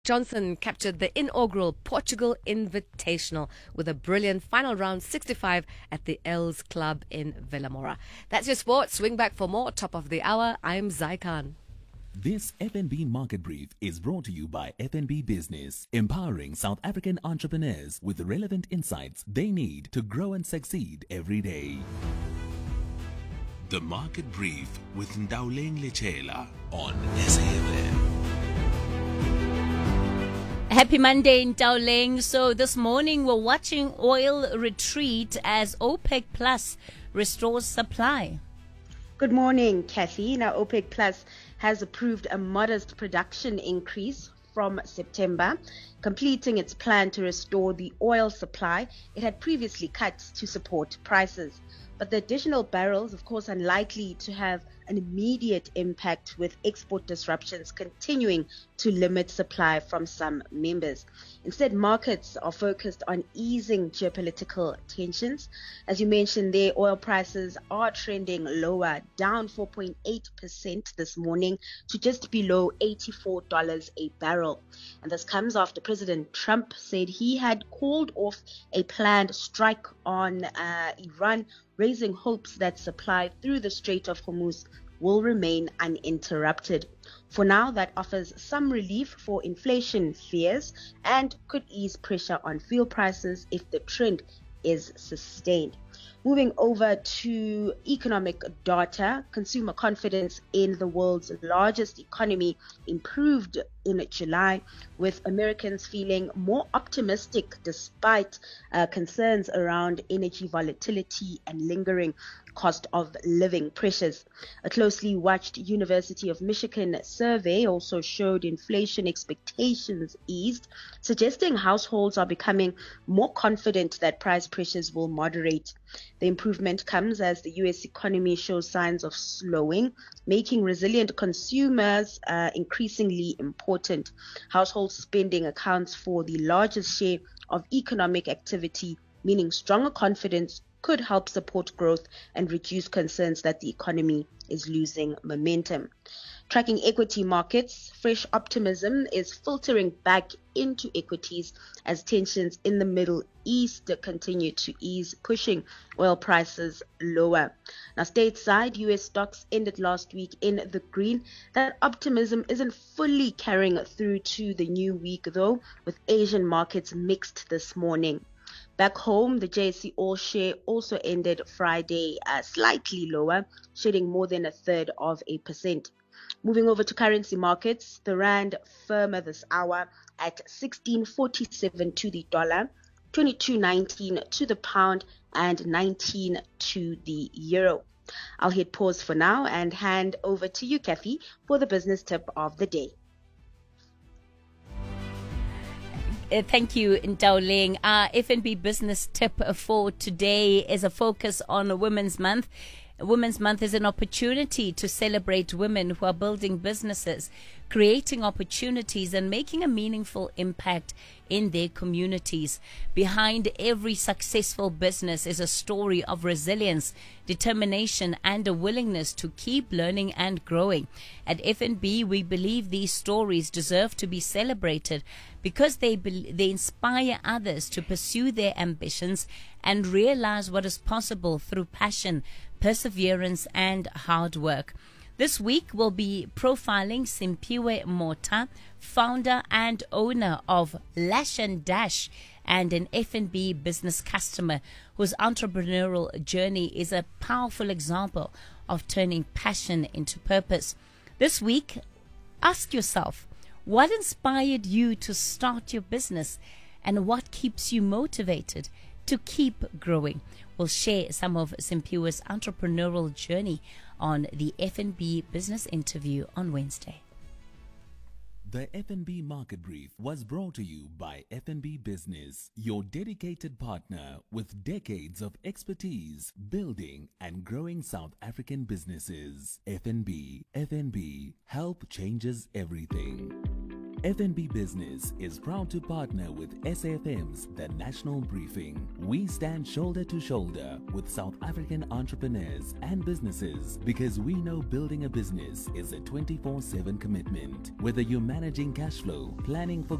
Johnson captured the inaugural Portugal Invitational with a brilliant final round 65 at the Els Club in Villamora. That's your sport. Swing back for more. Top of the hour. I'm Zai Khan. This FNB Market Brief is brought to you by FNB Business, empowering South African entrepreneurs with the relevant insights they need to grow and succeed every day. The Market Brief with Ndauleng Lechela on SAFM. Happy Monday, Ndauleng. So this morning we're watching oil retreat as OPEC Plus restores supply. Good morning, Kathy. Now, OPEC Plus has approved a modest production increase from September, completing its plan to restore the oil supply it had previously cut to support prices. But the additional barrels, of course, unlikely to have an immediate impact, with export disruptions continuing to limit supply from some members. Instead, markets are focused on easing geopolitical tensions. As you mentioned there, oil prices are trending lower, down 4.8% this morning to just below $84 a barrel. And this comes after President Trump said he had called off a planned strike on Iran, raising hopes that supply through the Strait of Hormuz will remain uninterrupted. For now, that offers some relief for inflation fears and could ease pressure on fuel prices if the trend is sustained. Moving over to economic data, consumer confidence in the world's largest economy improved in July, with Americans feeling more optimistic despite concerns around energy volatility and lingering cost of living pressures. A closely watched University of Michigan survey also showed inflation expectations eased, suggesting households are becoming more confident that price pressures will moderate. The improvement comes as the U.S. economy shows signs of slowing, making resilient consumers increasingly important. Household spending accounts for the largest share of economic activity, meaning stronger confidence could help support growth and reduce concerns that the economy is losing momentum. Tracking equity markets, fresh optimism is filtering back into equities as tensions in the Middle East continue to ease, pushing oil prices lower. Now, stateside, U.S. stocks ended last week in the green. That optimism isn't fully carrying through to the new week, though, with Asian markets mixed this morning. Back home, the JSE All Share also ended Friday slightly lower, shedding more than 0.33%. Moving over to currency markets, the rand firmer this hour at 16.47 to the dollar, 22.19 to the pound, and 19 to the euro. I'll hit pause for now and hand over to you, Kathy, for the business tip of the day. Thank you, Ndauleng. Our FNB business tip for today is a focus on Women's Month. Women's Month is an opportunity to celebrate women who are building businesses, creating opportunities, and making a meaningful impact in their communities. Behind every successful business is a story of resilience, determination, and a willingness to keep learning and growing. At FNB, we believe these stories deserve to be celebrated because they inspire others to pursue their ambitions and realize what is possible through passion, perseverance, and hard work. This week we'll be profiling Simpiwe Mota, founder and owner of Lash and Dash, and an FNB business customer whose entrepreneurial journey is a powerful example of turning passion into purpose. This week, ask yourself, what inspired you to start your business, and what keeps you motivated to keep growing? We'll share some of Simpiwe's entrepreneurial journey on the FNB business interview on Wednesday. The FNB Market Brief was brought to you by FNB Business, your dedicated partner with decades of expertise building and growing South African businesses. FNB, help changes everything. FNB Business is proud to partner with SAFM's The National Briefing. We stand shoulder to shoulder with South African entrepreneurs and businesses because we know building a business is a 24/7 commitment. Whether you're managing cash flow, planning for